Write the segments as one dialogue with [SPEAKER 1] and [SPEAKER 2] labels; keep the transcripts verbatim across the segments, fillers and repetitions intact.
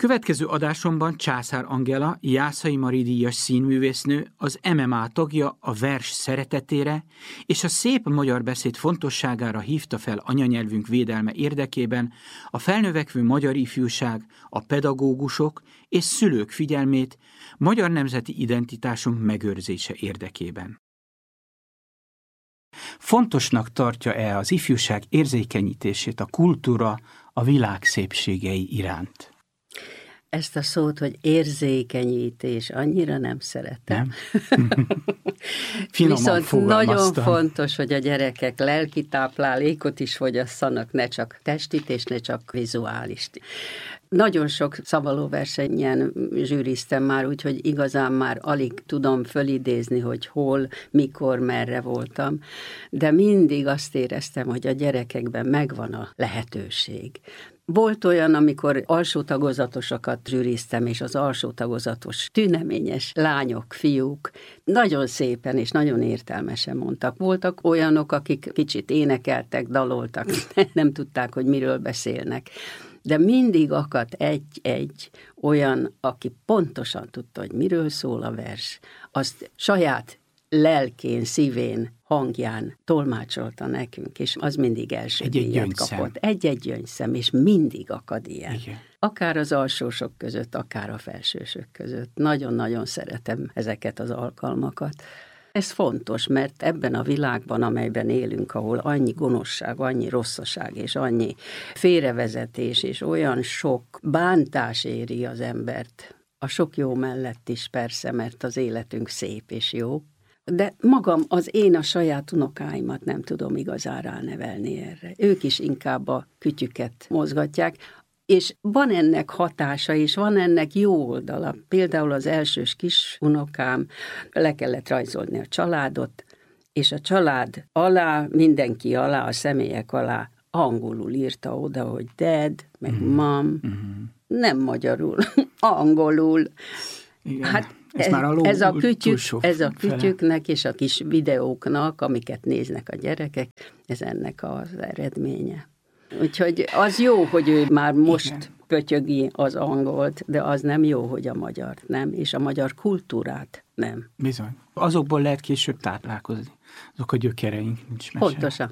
[SPEAKER 1] Következő adásomban Császár Angela, Jászai Mari díjas színművésznő az em em á tagja a vers szeretetére és a szép magyar beszéd fontosságára hívta fel anyanyelvünk védelme érdekében a felnövekvő magyar ifjúság, a pedagógusok és szülők figyelmét magyar nemzeti identitásunk megőrzése érdekében. Fontosnak tartja-e az ifjúság érzékenyítését a kultúra a világ szépségei iránt?
[SPEAKER 2] Ezt a szót, hogy érzékenyítés, annyira nem szeretem.
[SPEAKER 1] Nem?
[SPEAKER 2] Viszont nagyon fontos, hogy a gyerekek lelki táplálékot is fogyasszanak, ne csak testit és ne csak vizuálist. Nagyon sok szavalóversenyen zsűriztem már, úgyhogy igazán már alig tudom fölidézni, hogy hol, mikor, merre voltam, de mindig azt éreztem, hogy a gyerekekben megvan a lehetőség. Volt olyan, amikor alsó tagozatosokat zsűriztem, és az alsó tagozatos tüneményes lányok, fiúk nagyon szépen és nagyon értelmesen mondtak. Voltak olyanok, akik kicsit énekeltek, daloltak, nem tudták, hogy miről beszélnek. De mindig akadt egy-egy olyan, aki pontosan tudta, hogy miről szól a vers, azt saját lelkén, szívén, hangján tolmácsolta nekünk, és az mindig első
[SPEAKER 1] egy-egy
[SPEAKER 2] díjat
[SPEAKER 1] gyöngyszem.
[SPEAKER 2] kapott. Egy-egy gyöngyszem, és mindig akad ilyen.
[SPEAKER 1] Igen.
[SPEAKER 2] Akár az alsósok között, akár a felsősök között. Nagyon-nagyon szeretem ezeket az alkalmakat. Ez fontos, mert ebben a világban, amelyben élünk, ahol annyi gonoszság, annyi rosszaság, és annyi félrevezetés, és olyan sok bántás éri az embert, a sok jó mellett is persze, mert az életünk szép és jó, de magam, az én a saját unokáimat nem tudom igazán ránevelni erre. Ők is inkább a kütyüket mozgatják, és van ennek hatása, és van ennek jó oldala. Például az elsős kis unokám, le kellett rajzolni a családot, és a család alá, mindenki alá, a személyek alá angolul írta oda, hogy dad, meg mm. mom, mm. nem magyarul, angolul.
[SPEAKER 1] Igen.
[SPEAKER 2] Hát
[SPEAKER 1] ez,
[SPEAKER 2] ez,
[SPEAKER 1] már a
[SPEAKER 2] ez, a kütyük, ez a kütyüknek és a kis videóknak, amiket néznek a gyerekek, ez ennek az eredménye. Úgyhogy az jó, hogy ő már most Igen. pötyögi az angolt, de az nem jó, hogy a magyart nem, és a magyar kultúrát nem.
[SPEAKER 1] Bizony. Azokból lehet később táplálkozni. Azok a gyökereink, nincs mese.
[SPEAKER 2] Pontosan.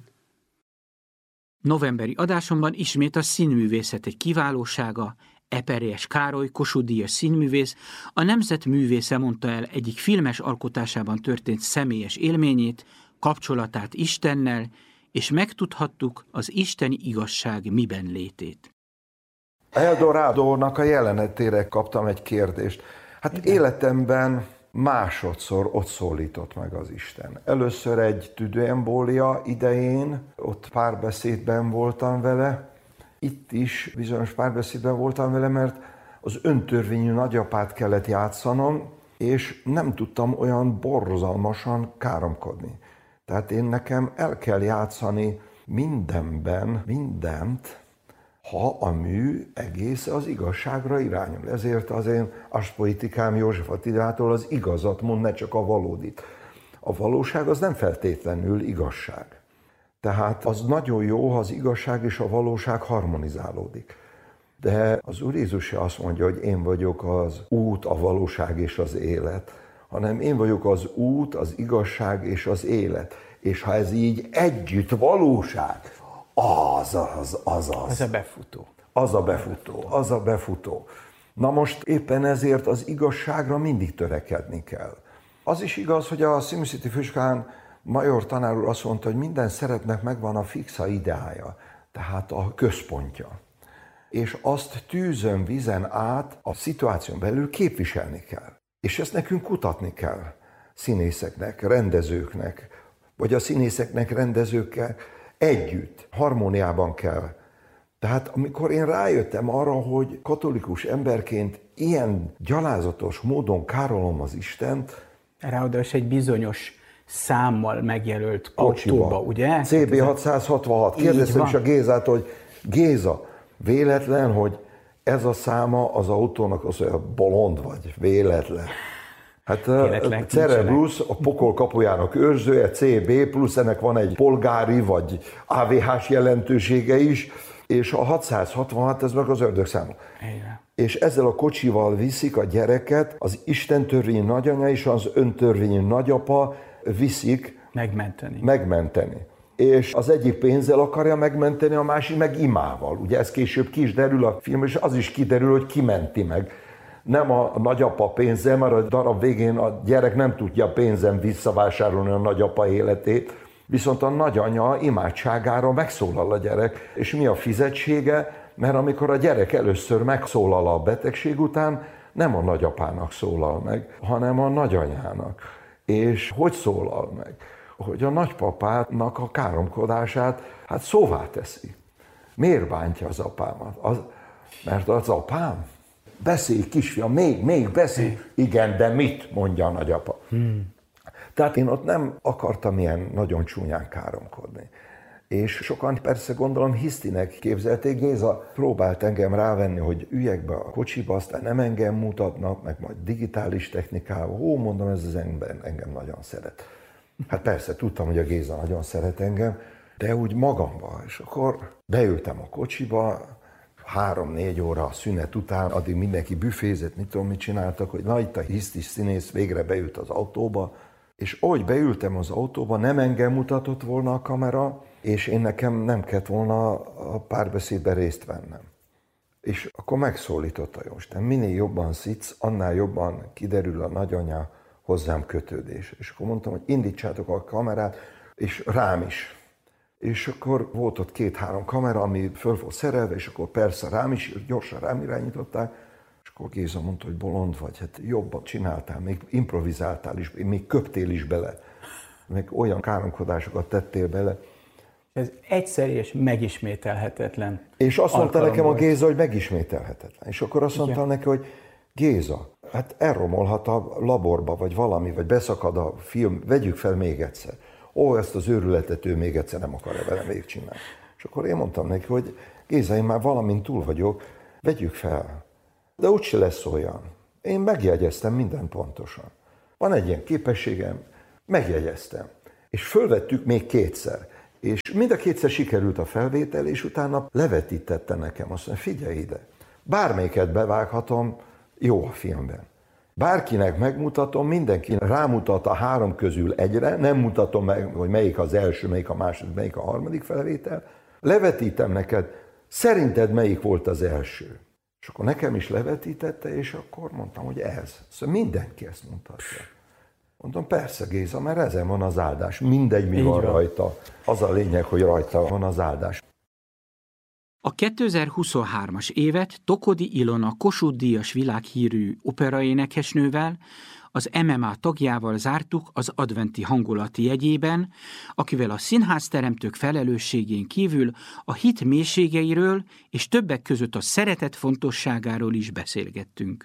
[SPEAKER 1] Novemberi adásomban ismét a színművészet egy kiválósága, Eperjes Károly, Kossuth díjas színművész, a nemzet művésze mondta el egyik filmes alkotásában történt személyes élményét, kapcsolatát Istennel, és megtudhattuk az isteni igazság miben létét.
[SPEAKER 3] Eldorádónak a jelenetére kaptam egy kérdést. Hát Igen. életemben másodszor ott szólított meg az Isten. Először egy tüdőembólia idején, ott párbeszédben voltam vele, itt is bizonyos párbeszédben voltam vele, mert az öntörvényű nagyapát kellett játszanom, és nem tudtam olyan borzalmasan káromkodni. Tehát én nekem el kell játszani mindenben, mindent, ha a mű egész az igazságra irányul. Ezért az én aspolitikám József Attilától az igazat mond, ne csak a valódit. A valóság az nem feltétlenül igazság. Tehát az nagyon jó, ha az igazság és a valóság harmonizálódik. De az Úr Jézus se azt mondja, hogy én vagyok az út, a valóság és az élet, hanem én vagyok az út, az igazság és az élet. És ha ez így együtt valóság, az az, az az.
[SPEAKER 1] Az a befutó.
[SPEAKER 3] Az a befutó, az a befutó. Na most éppen ezért az igazságra mindig törekedni kell. Az is igaz, hogy a színművészeti főiskolán Major tanár úr azt mondta, hogy minden szeretnek megvan a fixa ideája, tehát a központja. És azt tűzön, vízen át a szituáción belül képviselni kell. És ezt nekünk kutatni kell, színészeknek, rendezőknek, vagy a színészeknek, rendezőkkel együtt, harmóniában kell. Tehát amikor én rájöttem arra, hogy katolikus emberként ilyen gyalázatos módon károlom az Istent,
[SPEAKER 1] ráadásul egy bizonyos számmal megjelölt kocsiba, ugye?
[SPEAKER 3] cé bé hatszázhatvanhat. Kérdeztem is a Gézát, hogy Géza, véletlen, hogy ez a száma az autónak az olyan bolond vagy, véletlen. Hát a Cerebrus, a pokol kapujának őrzője, cé bé, plusz ennek van egy polgári vagy á vé hás jelentősége is, és a hatszázhatvanhat, ez meg az ördögszámok. És ezzel a kocsival viszik a gyereket, az Isten törvényi nagyanya és az öntörvényi nagyapa viszik
[SPEAKER 1] megmenteni.
[SPEAKER 3] megmenteni. És az egyik pénzzel akarja megmenteni, a másik meg imával. Ugye ez később ki is derül a film, és az is kiderül, hogy ki menti meg. Nem a nagyapa pénzzel, mert a darab végén a gyerek nem tudja pénzen visszavásárolni a nagyapa életét, viszont a nagyanya imádságára megszólal a gyerek. És mi a fizetsége? Mert amikor a gyerek először megszólal a betegség után, nem a nagyapának szólal meg, hanem a nagyanyának. És hogy szólal meg? Hogy a nagypapának a káromkodását hát szóvá teszi. Miért bántja az apámat? Az, mert az apám? Beszélj, kisfiam, még, még beszélj. Igen, de mit? Mondja a nagyapa. Hmm. Tehát én ott nem akartam ilyen nagyon csúnyán káromkodni. És sokan persze gondolom hisztinek képzelték, Géza próbált engem rávenni, hogy üljek be a kocsiba, aztán nem engem mutatnak, meg majd digitális technikával. Ó, mondom, ez az ember engem nagyon szeret. Hát persze, tudtam, hogy a Géza nagyon szeret engem, de úgy magamba. És akkor beültem a kocsiba, három-négy óra a szünet után, addig mindenki büfézett, mit tudom, mit csináltak, hogy na itt a hisztis színész végre beült az autóba, és ahogy beültem az autóba, nem engem mutatott volna a kamera, és én nekem nem kellett volna a párbeszédben részt vennem. És akkor megszólított a Jóisten, minél jobban szitsz, annál jobban kiderül a nagyanya hozzám kötődés. És akkor mondtam, hogy indítsátok a kamerát, és rám is. És akkor volt ott két-három kamera, ami föl volt szerelve, és akkor persze rám is, gyorsan rám irányították, és akkor Géza mondta, hogy bolond vagy, hát jobban csináltál, még improvizáltál is, még köptél is bele, még olyan káromkodásokat tettél bele.
[SPEAKER 1] Ez egyszerű és megismételhetetlen.
[SPEAKER 3] És azt mondta nekem a Géza, hogy megismételhetetlen. És akkor azt mondta neki, hogy Géza, hát elromolhat a laborba, vagy valami, vagy beszakad a film, vegyük fel még egyszer. Ó, ezt az őrületet ő még egyszer nem akarja velem végigcsinálni. És akkor én mondtam neki, hogy Géza, én már valamint túl vagyok, vegyük fel. De úgyse lesz olyan. Én megjegyeztem mindent pontosan. Van egy ilyen képességem, megjegyeztem. És fölvettük még kétszer. És mind a kétszer sikerült a felvétel, és utána levetítette nekem. Azt mondja, figyelj ide, bármelyiket bevághatom, jó a filmben. Bárkinek megmutatom, mindenki rámutat a három közül egyre, nem mutatom meg, hogy melyik az első, melyik a második, melyik a harmadik felvétel. Levetítem neked, szerinted melyik volt az első? És akkor nekem is levetítette, és akkor mondtam, hogy ez. Szóval mindenki ezt mutatja. Mondtam, persze Géza, mert ezen van az áldás. Mindegy, mi van rajta. Az a lényeg, hogy rajta van az áldás.
[SPEAKER 1] A kétezer-huszonhármas évet Tokodi Ilona Kossuth-díjas világhírű operaénekesnővel, az em em á tagjával zártuk az adventi hangulati jegyében, akivel a színházteremtők felelősségén kívül a hit mélységeiről és többek között a szeretet fontosságáról is beszélgettünk.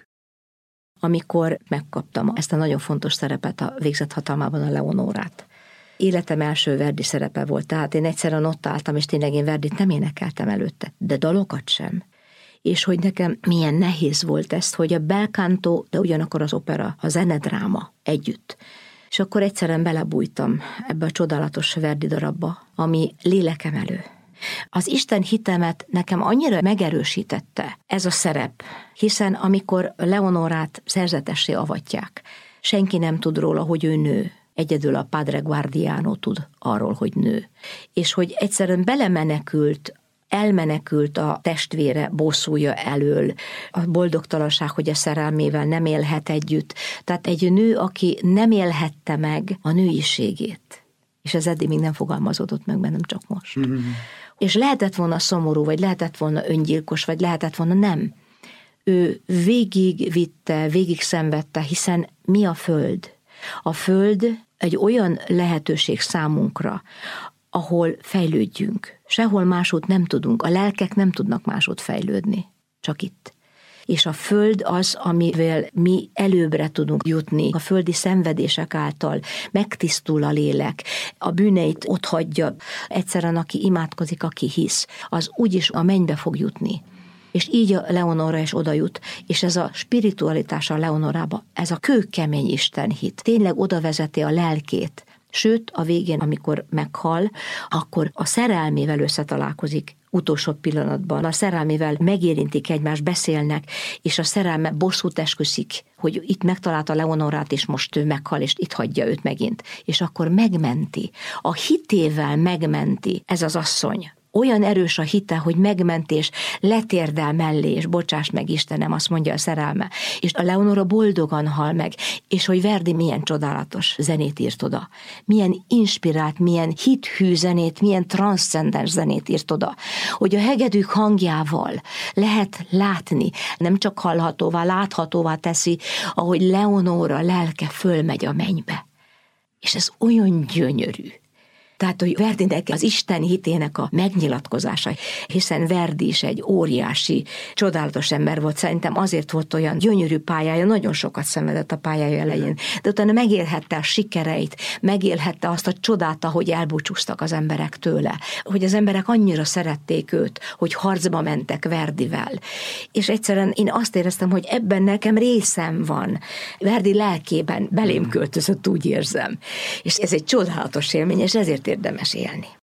[SPEAKER 4] Amikor megkaptam ezt a nagyon fontos szerepet a Végzett hatalmában, a Leonórát. Életem első Verdi szerepe volt, tehát én egyszerűen ott álltam, és tényleg én Verdit nem énekeltem előtte, de dalokat sem. És hogy nekem milyen nehéz volt ezt, hogy a bel canto, de ugyanakkor az opera, a zenedráma együtt. És akkor egyszerűen belebújtam ebbe a csodálatos Verdi darabba, ami lélekemelő. Az Isten hitemet nekem annyira megerősítette ez a szerep, hiszen amikor Leonórát szerzetessé avatják, senki nem tud róla, hogy ő nő. Egyedül a Padre Guardiano tud arról, hogy nő. És hogy egyszerűen belemenekült, elmenekült a testvére bosszúja elől, a boldogtalanság, hogy a szerelmével nem élhet együtt. Tehát egy nő, aki nem élhette meg a nőiségét. És ez eddig még nem fogalmazódott meg bennem, csak most. Mm-hmm. És lehetett volna szomorú, vagy lehetett volna öngyilkos, vagy lehetett volna nem. Ő végig vitte, végig szenvedte, hiszen mi a föld? A föld egy olyan lehetőség számunkra, ahol fejlődjünk. Sehol máshogy nem tudunk, a lelkek nem tudnak máshogy fejlődni, csak itt. És a föld az, amivel mi előbbre tudunk jutni. A földi szenvedések által megtisztul a lélek, a bűneit otthagyja. Egyszerűen aki imádkozik, aki hisz, az úgyis a mennybe fog jutni. És így a Leonóra is oda jut, és ez a spiritualitás a Leonórába, ez a kőkemény istenhit, tényleg oda vezeti a lelkét. Sőt, a végén, amikor meghal, akkor a szerelmével összetalálkozik utolsó pillanatban a szerelmével megérintik egymást, beszélnek, és a szerelme bosszút esküszik, hogy itt megtalálta Leonorát, és most ő meghal, és itt hagyja őt megint. És akkor megmenti. A hitével megmenti ez az asszony. Olyan erős a hite, hogy megmentés, letérdel mellé, és bocsáss meg Istenem, azt mondja a szerelme. És a Leonora boldogan hal meg, és hogy Verdi milyen csodálatos zenét írt oda. Milyen inspirált, milyen hithű zenét, milyen transzcendens zenét írt oda. Hogy a hegedűk hangjával lehet látni, nem csak hallhatóvá, láthatóvá teszi, ahogy Leonora lelke fölmegy a mennybe. És ez olyan gyönyörű. Tehát, hogy Verdinek az Isten hitének a megnyilatkozása, hiszen Verdi is egy óriási, csodálatos ember volt, szerintem azért volt olyan gyönyörű pályája, nagyon sokat szenvedett a pályája elején, de utána megélhette a sikereit, megélhette azt a csodát, ahogy elbúcsúztak az emberek tőle, hogy az emberek annyira szerették őt, hogy harcba mentek Verdivel. És egyszerűen én azt éreztem, hogy ebben nekem részem van. Verdi lelkében belém költözött, úgy érzem. És ez egy csodálatos élmény, és ezért érdemes élni.